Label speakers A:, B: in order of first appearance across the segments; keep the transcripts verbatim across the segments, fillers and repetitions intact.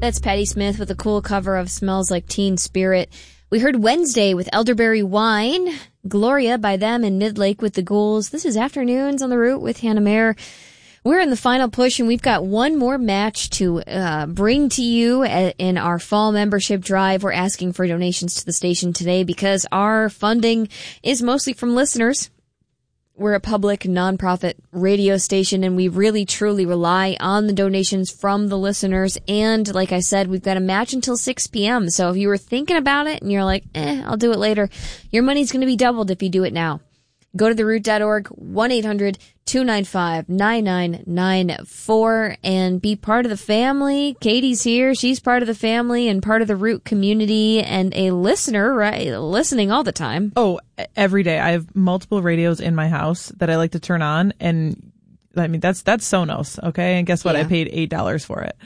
A: That's Patti Smith with a cool cover of Smells Like Teen Spirit. We heard Wednesday with Elderberry Wine, Gloria by them, and Midlake with the Ghouls. This is Afternoons on the Route with Hannah Mayer. We're in the final push, and we've got one more match to uh, bring to you in our fall membership drive. We're asking for donations to the station today because our funding is mostly from listeners. We're a public, nonprofit radio station, and we really, truly rely on the donations from the listeners. And like I said, we've got a match until six p.m. So if you were thinking about it and you're like, eh, I'll do it later, your money's going to be doubled if you do it now. Go to the root dot org, one eight hundred two nine five nine nine nine four, and be part of the family. Katie's here. She's part of the family and part of the Root community and a listener, right? Listening all the time.
B: Oh, every day. I have multiple radios in my house that I like to turn on, and I mean, that's that's Sonos, okay? And guess what? Yeah. I paid eight dollars for it.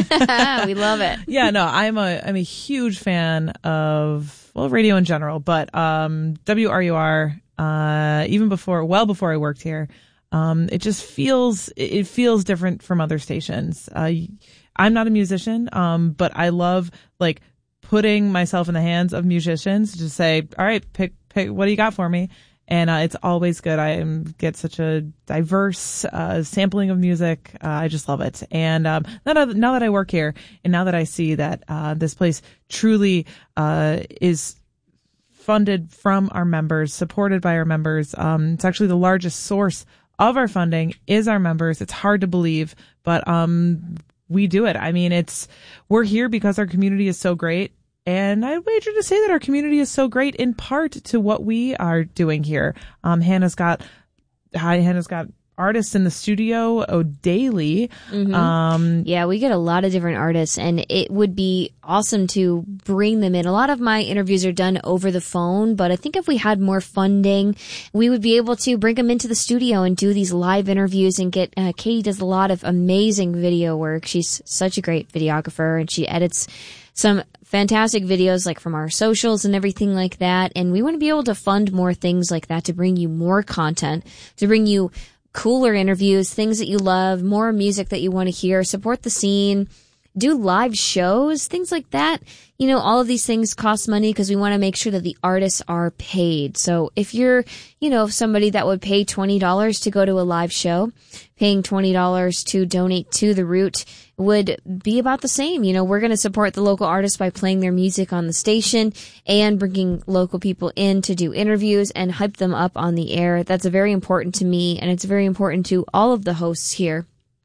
A: We love it.
B: Yeah, no, I'm a I'm a huge fan of, well, radio in general, but um W R U R, uh even before, well before I worked here, um it just feels it feels different from other stations. Uh I'm not a musician, um but I love like putting myself in the hands of musicians to say, all right, pick pick what do you got for me? And uh, it's always good. I am, get such a diverse uh, sampling of music. Uh, I just love it. And um, now, that, now that I work here, and now that I see that uh, this place truly uh, is funded from our members, supported by our members, um, it's actually the largest source of our funding is our members. It's hard to believe, but um, we do it. I mean, it's we're here because our community is so great. And I wager to say that our community is so great in part to what we are doing here. Um, Hannah's got, hi, Hannah's got artists in the studio oh, daily.
A: Mm-hmm.
B: Um,
A: yeah, we get a lot of different artists, and it would be awesome to bring them in. A lot of my interviews are done over the phone, but I think if we had more funding, we would be able to bring them into the studio and do these live interviews and get, uh, Katie does a lot of amazing video work. She's such a great videographer, and she edits some fantastic videos like from our socials and everything like that. And we want to be able to fund more things like that to bring you more content, to bring you cooler interviews, things that you love, more music that you want to hear, support the scene, do live shows, things like that. You know, all of these things cost money because we want to make sure that the artists are paid. So if you're, you know, somebody that would pay twenty dollars to go to a live show, paying twenty dollars to donate to the Root would be about the same. You know, we're going to support the local artists by playing their music on the station and bringing local people in to do interviews and hype them up on the air. That's very important to me, and it's very important to all of the hosts here.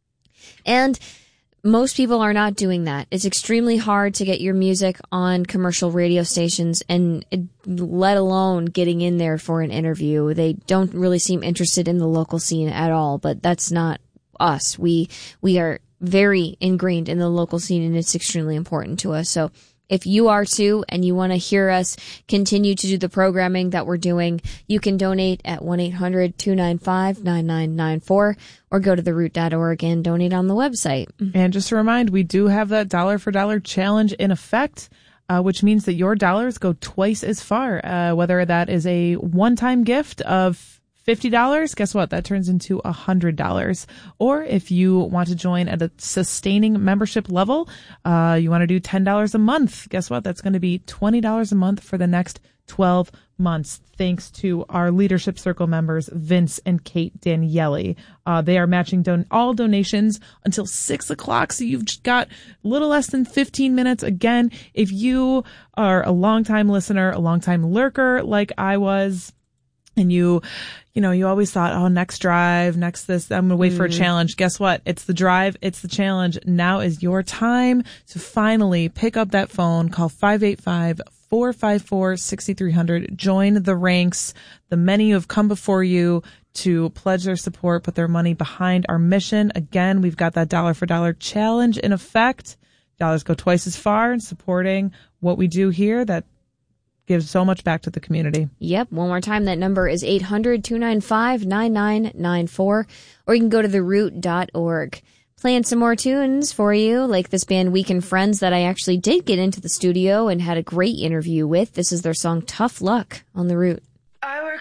A: And most people are not doing that. It's extremely hard to get your music on commercial radio stations, and it, let alone getting in there for an interview. They don't really seem interested in the local scene at all, but that's not us. We, we are very ingrained in the local scene, and it's extremely important to us. So if you are too, and you want to hear us continue to do the programming that we're doing, you can donate at one eight hundred two nine five nine nine nine four or go to the root dot org and donate on the website.
B: And just to remind, we do have that dollar for dollar challenge in effect, uh, which means that your dollars go twice as far, uh, whether that is a one-time gift of fifty dollars, guess what? That turns into one hundred dollars. Or if you want to join at a sustaining membership level, uh, you want to do ten dollars a month, guess what? That's going to be twenty dollars a month for the next twelve months, thanks to our Leadership Circle members, Vince and Kate Daniele. Uh, they are matching don- all donations until six o'clock, so you've got a little less than fifteen minutes. Again, if you are a longtime listener, a longtime lurker like I was, and you, you know, you always thought, oh, next drive, next this, I'm going to wait mm. for a challenge. Guess what? It's the drive. It's the challenge. Now is your time to finally pick up that phone, call five eight five, four five four, six three zero zero. Join the ranks. The many who have come before you to pledge their support, put their money behind our mission. Again, we've got that dollar for dollar challenge in effect. Dollars go twice as far in supporting what we do here. That gives so much back to the community.
A: Yep. One more time, that number is eight hundred two nine five nine nine nine four, or you can go to the root dot org. Playing some more tunes for you, like this band Weekend Friends that I actually did get into the studio and had a great interview with. This is their song Tough Luck on the Root.
C: I work